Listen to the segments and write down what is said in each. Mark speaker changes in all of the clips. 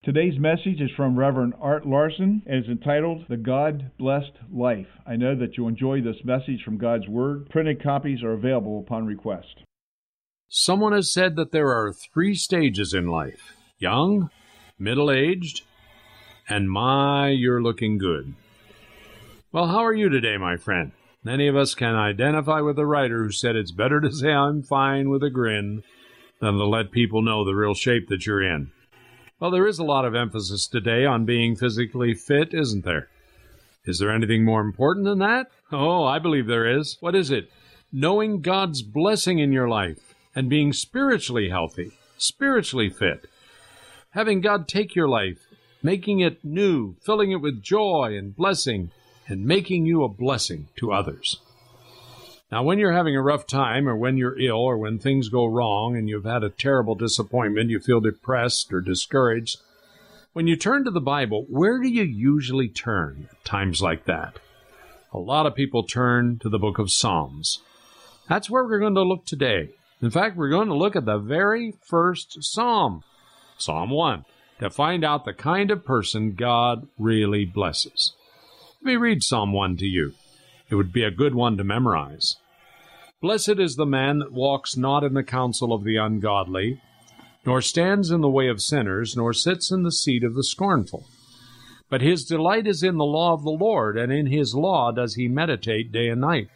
Speaker 1: Today's message is from Reverend Art Larson and is entitled The God-Blessed Life. I know that you'll enjoy this message from God's Word. Printed copies are available upon request.
Speaker 2: Someone has said that there are 3 stages in life: young, middle-aged, and you're looking good. Well, how are you today, my friend? Many of us can identify with the writer who said it's better to say I'm fine with a grin than to let people know the real shape that you're in. Well, there is a lot of emphasis today on being physically fit, isn't there? Is there anything more important than that? Oh, I believe there is. What is it? Knowing God's blessing in your life and being spiritually healthy, spiritually fit. Having God take your life, making it new, filling it with joy and blessing, and making you a blessing to others. Now, when you're having a rough time, or when you're ill, or when things go wrong and you've had a terrible disappointment, you feel depressed or discouraged, when you turn to the Bible, where do you usually turn at times like that? A lot of people turn to the book of Psalms. That's where we're going to look today. In fact, we're going to look at the very first Psalm, Psalm 1, to find out the kind of person God really blesses. Let me read Psalm 1 to you. It would be a good one to memorize. Blessed is the man that walks not in the counsel of the ungodly, nor stands in the way of sinners, nor sits in the seat of the scornful. But his delight is in the law of the Lord, and in his law does he meditate day and night.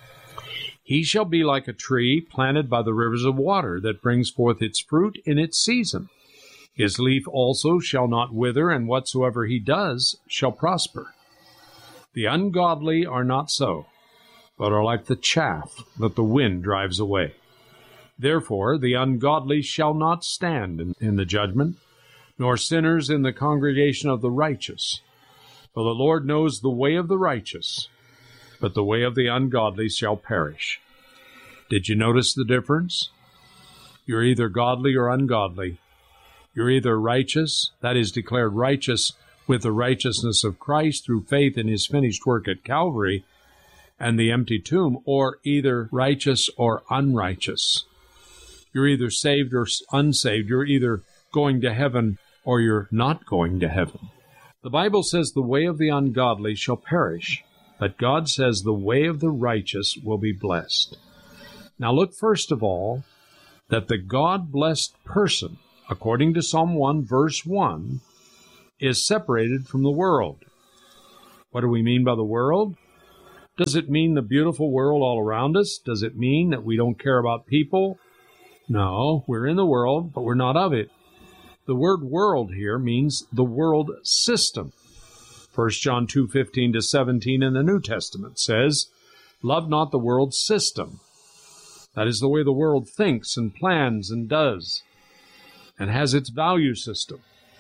Speaker 2: He shall be like a tree planted by the rivers of water, that brings forth its fruit in its season. His leaf also shall not wither, and whatsoever he does shall prosper. The ungodly are not so, but are like the chaff that the wind drives away. Therefore the ungodly shall not stand in the judgment, nor sinners in the congregation of the righteous. For the Lord knows the way of the righteous, but the way of the ungodly shall perish. Did you notice the difference? You're either godly or ungodly. You're either righteous, that is, declared righteous with the righteousness of Christ through faith in his finished work at Calvary and the empty tomb, or either righteous or unrighteous. You're either saved or unsaved. You're either going to heaven or you're not going to heaven. The Bible says the way of the ungodly shall perish, but God says the way of the righteous will be blessed. Now look first of all that the God-blessed person, according to Psalm 1, verse 1, is separated from the world. What do we mean by the world? Does it mean the beautiful world all around us? Does it mean that we don't care about people? No, we're in the world, but we're not of it. The word world here means the world system. 1 John 2:15-17 in the New Testament says, "Love not the world system." That is the way the world thinks and plans and does, and has its value system.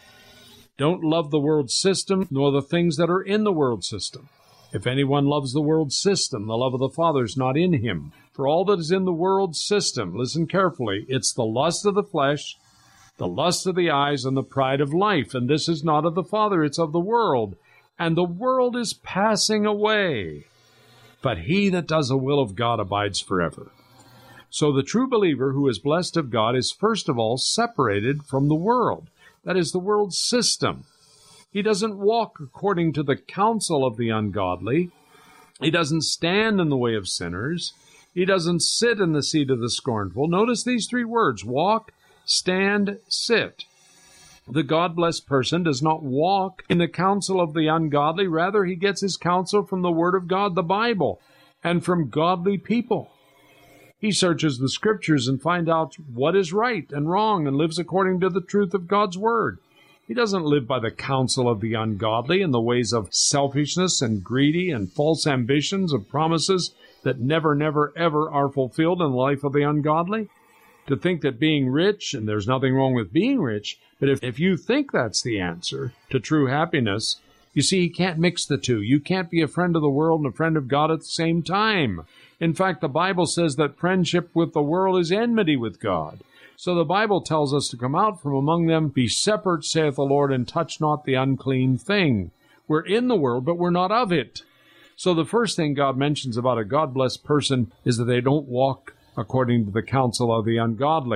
Speaker 2: Don't love the world system, nor the things that are in the world system. If anyone loves the world system, the love of the Father is not in him. For all that is in the world system, listen carefully, it's the lust of the flesh, the lust of the eyes, and the pride of life. And this is not of the Father, it's of the world. And the world is passing away. But he that does the will of God abides forever. So the true believer who is blessed of God is first of all separated from the world. That is the world system. He doesn't walk according to the counsel of the ungodly. He doesn't stand in the way of sinners. He doesn't sit in the seat of the scornful. Notice these 3 words: walk, stand, sit. The God-blessed person does not walk in the counsel of the ungodly. Rather, he gets his counsel from the Word of God, the Bible, and from godly people. He searches the Scriptures and finds out what is right and wrong and lives according to the truth of God's Word. He doesn't live by the counsel of the ungodly and the ways of selfishness and greedy and false ambitions of promises that never, ever are fulfilled in the life of the ungodly. To think that being rich, and there's nothing wrong with being rich, but if you think that's the answer to true happiness, you see, you can't mix the two. You can't be a friend of the world and a friend of God at the same time. In fact, the Bible says that friendship with the world is enmity with God. So the Bible tells us to come out from among them, be separate, saith the Lord, and touch not the unclean thing. We're in the world, but we're not of it. So the first thing God mentions about a God-blessed person is that they don't walk according to the counsel of the ungodly,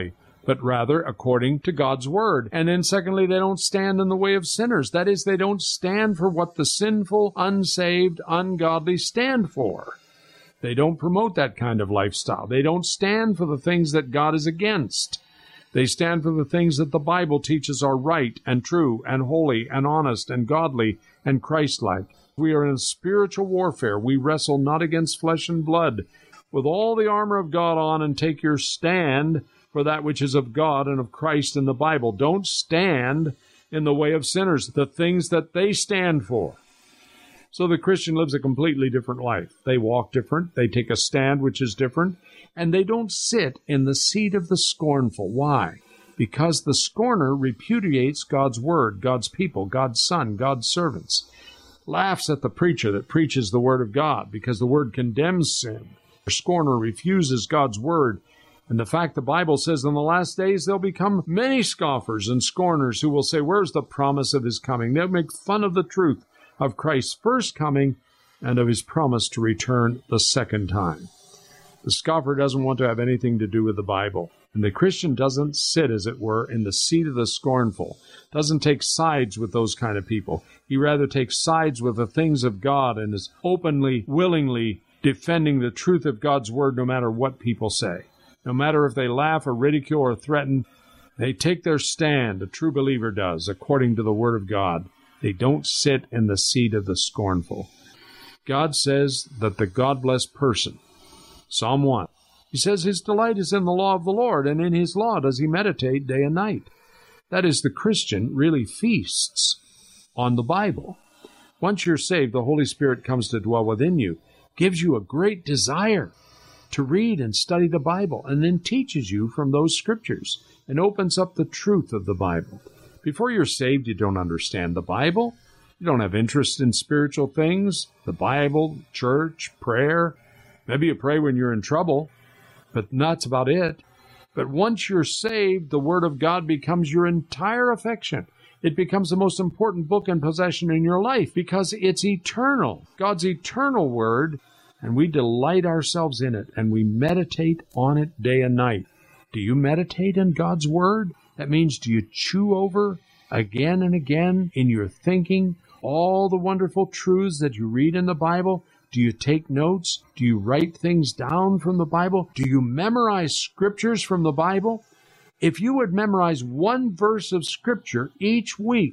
Speaker 2: but rather according to God's word. And then secondly, they don't stand in the way of sinners. That is, they don't stand for what the sinful, unsaved, ungodly stand for. They don't promote that kind of lifestyle. They don't stand for the things that God is against. They stand for the things that the Bible teaches are right and true and holy and honest and godly and Christ-like. We are in a spiritual warfare. We wrestle not against flesh and blood. With all the armor of God on, and take your stand for that which is of God and of Christ in the Bible. Don't stand in the way of sinners, the things that they stand for. So the Christian lives a completely different life. They walk different. They take a stand which is different. And they don't sit in the seat of the scornful. Why? Because the scorner repudiates God's word, God's people, God's son, God's servants. Laughs at the preacher that preaches the word of God because the word condemns sin. The scorner refuses God's word. And the fact the Bible says in the last days there'll become many scoffers and scorners who will say, where's the promise of his coming? They'll make fun of the truth of Christ's first coming and of his promise to return the second time. The scoffer doesn't want to have anything to do with the Bible. And the Christian doesn't sit, as it were, in the seat of the scornful, doesn't take sides with those kind of people. He rather takes sides with the things of God and is openly, willingly defending the truth of God's word no matter what people say. No matter if they laugh or ridicule or threaten, they take their stand, a true believer does, according to the word of God. They don't sit in the seat of the scornful. God says that the God-blessed person, Psalm 1, he says his delight is in the law of the Lord, and in his law does he meditate day and night. That is, the Christian really feasts on the Bible. Once you're saved, the Holy Spirit comes to dwell within you, gives you a great desire to read and study the Bible, and then teaches you from those scriptures and opens up the truth of the Bible. Before you're saved, you don't understand the Bible. You don't have interest in spiritual things, the Bible, church, prayer. Maybe you pray when you're in trouble, but that's about it. But once you're saved, the Word of God becomes your entire affection. It becomes the most important book and possession in your life because it's eternal, God's eternal Word, and we delight ourselves in it, and we meditate on it day and night. Do you meditate in God's Word? That means, do you chew over again and again in your thinking all the wonderful truths that you read in the Bible? Do you take notes? Do you write things down from the Bible? Do you memorize scriptures from the Bible? If you would memorize one verse of scripture each week,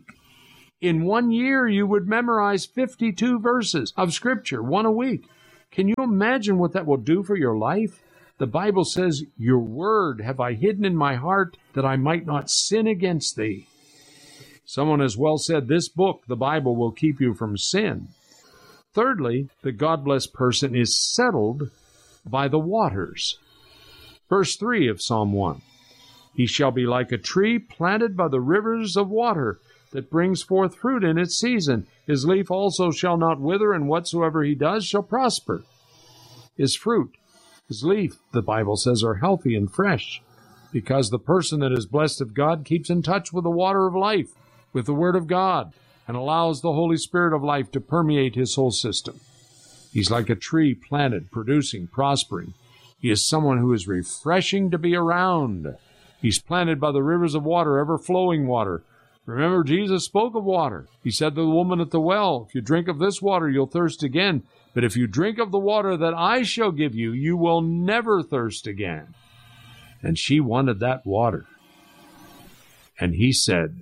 Speaker 2: in 1 year you would memorize 52 verses of scripture, one a week. Can you imagine what that will do for your life? The Bible says, your word have I hidden in my heart that I might not sin against thee. Someone has well said, this book, the Bible, will keep you from sin. Thirdly, the God-blessed person is settled by the waters. Verse 3 of Psalm 1, he shall be like a tree planted by the rivers of water that brings forth fruit in its season. His leaf also shall not wither, and whatsoever he does shall prosper. His fruit, his leaf, the Bible says, are healthy and fresh, because the person that is blessed of God keeps in touch with the water of life, with the Word of God, and allows the Holy Spirit of life to permeate his whole system. He's like a tree planted, producing, prospering. He is someone who is refreshing to be around. He's planted by the rivers of water, ever-flowing water. Remember, Jesus spoke of water. He said to the woman at the well, if you drink of this water, you'll thirst again. But if you drink of the water that I shall give you, you will never thirst again. And she wanted that water. And he said,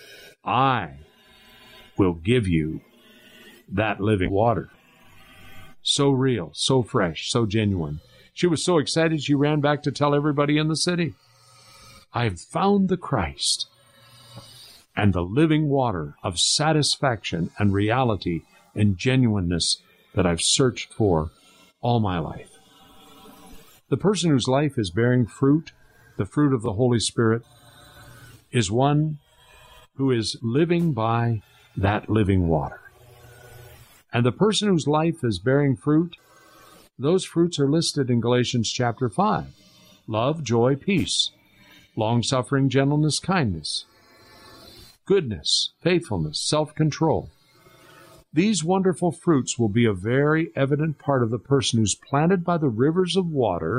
Speaker 2: I will give you that living water. So real, so fresh, so genuine. She was so excited she ran back to tell everybody in the city, I've found the Christ and the living water of satisfaction and reality and genuineness that I've searched for all my life. The person whose life is bearing fruit, the fruit of the Holy Spirit, is one who is living by that living water. And the person whose life is bearing fruit, those fruits are listed in Galatians chapter 5. Love, joy, peace, long-suffering, gentleness, kindness, goodness, faithfulness, self-control. These wonderful fruits will be a very evident part of the person who's planted by the rivers of water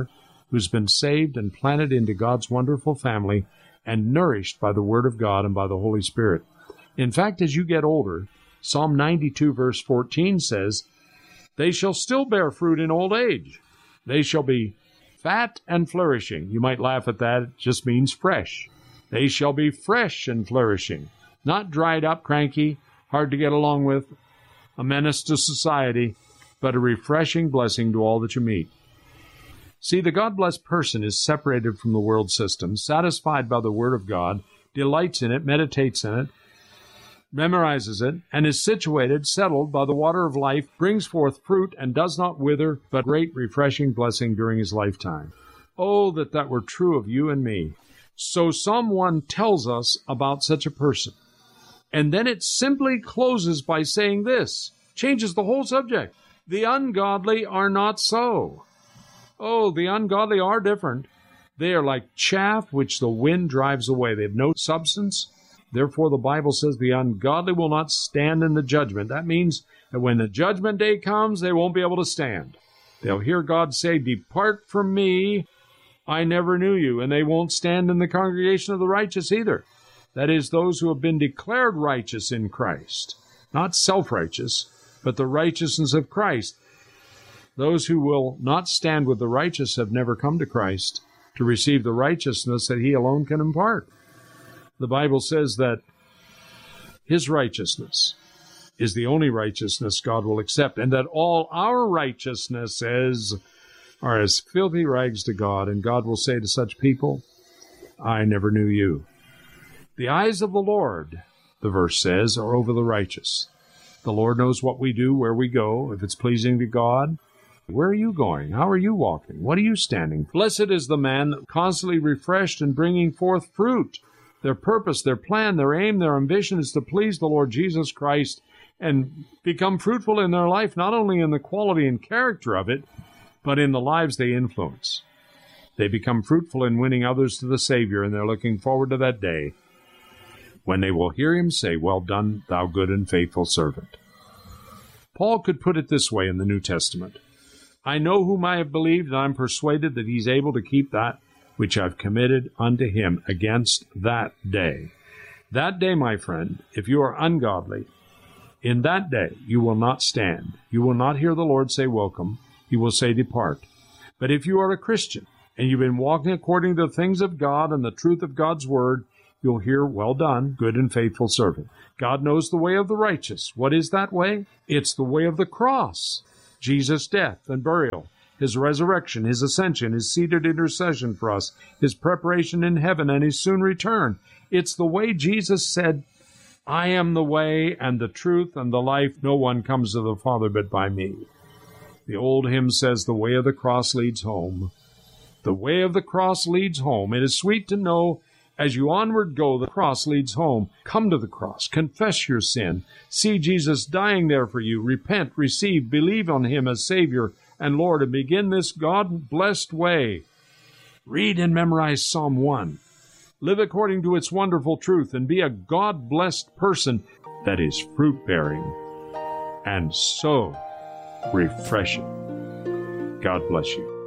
Speaker 2: who's been saved and planted into God's wonderful family and nourished by the Word of God and by the Holy Spirit. In fact, as you get older, Psalm 92 verse 14 says, "They shall still bear fruit in old age. They shall be fat and flourishing." You might laugh at that. It just means fresh. They shall be fresh and flourishing, not dried up, cranky, hard to get along with, a menace to society, but a refreshing blessing to all that you meet. See, the God-blessed person is separated from the world system, satisfied by the Word of God, delights in it, meditates in it, memorizes it, and is situated, settled by the water of life, brings forth fruit, and does not wither, but great refreshing blessing during his lifetime. Oh, that that were true of you and me. So someone tells us about such a person, and then it simply closes by saying this, changes the whole subject. The ungodly are not so. Oh, the ungodly are different. They are like chaff which the wind drives away. They have no substance. Therefore, the Bible says the ungodly will not stand in the judgment. That means that when the judgment day comes, they won't be able to stand. They'll hear God say, "Depart from me, I never knew you." And they won't stand in the congregation of the righteous either. That is, those who have been declared righteous in Christ. Not self-righteous, but the righteousness of Christ. Those who will not stand with the righteous have never come to Christ to receive the righteousness that He alone can impart. The Bible says that His righteousness is the only righteousness God will accept, and that all our righteousnesses are as filthy rags to God, and God will say to such people, "I never knew you." The eyes of the Lord, the verse says, are over the righteous. The Lord knows what we do, where we go, if it's pleasing to God. Where are you going? How are you walking? What are you standing? Blessed is the man constantly refreshed and bringing forth fruit. Their purpose, their plan, their aim, their ambition is to please the Lord Jesus Christ and become fruitful in their life, not only in the quality and character of it, but in the lives they influence. They become fruitful in winning others to the Savior, and they're looking forward to that day when they will hear Him say, "Well done, thou good and faithful servant." Paul could put it this way in the New Testament: "I know whom I have believed, and I am persuaded that He's able to keep that which I've committed unto Him against that day." That day, my friend, if you are ungodly, in that day you will not stand. You will not hear the Lord say, "Welcome." He will say, "Depart." But if you are a Christian, and you've been walking according to the things of God and the truth of God's Word, you'll hear, "Well done, good and faithful servant." God knows the way of the righteous. What is that way? It's the way of the cross. Jesus' death and burial, His resurrection, His ascension, His seated intercession for us, His preparation in heaven, and His soon return. It's the way Jesus said, "I am the way and the truth and the life. No one comes to the Father but by me." The old hymn says, "The way of the cross leads home." The way of the cross leads home. It is sweet to know as you onward go, the cross leads home. Come to the cross. Confess your sin. See Jesus dying there for you. Repent, receive, believe on Him as Savior and Lord, and begin this God-blessed way. Read and memorize Psalm 1. Live according to its wonderful truth, and be a God-blessed person that is fruit-bearing and so refreshing. God bless you.